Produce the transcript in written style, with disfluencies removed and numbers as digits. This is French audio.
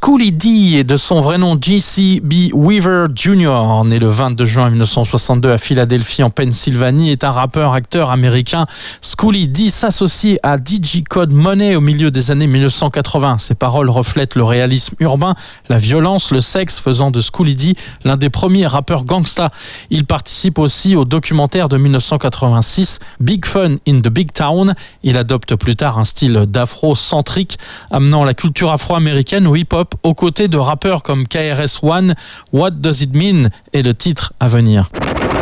Schooly D et de son vrai nom J.C.B. Weaver Jr., né le 22 juin 1962 à Philadelphie en Pennsylvanie, est un rappeur-acteur américain. Schooly D s'associe à DJ Code Money au milieu des années 1980. Ses paroles reflètent le réalisme urbain, la violence, le sexe, faisant de Schooly D l'un des premiers rappeurs gangsta. Il participe aussi au documentaire de 1986 Big Fun in the Big Town. Il adopte plus tard un style d'afro-centrique, amenant la culture afro-américaine au hip-hop aux côtés de rappeurs comme KRS-One, What Does It Mean est le titre à venir.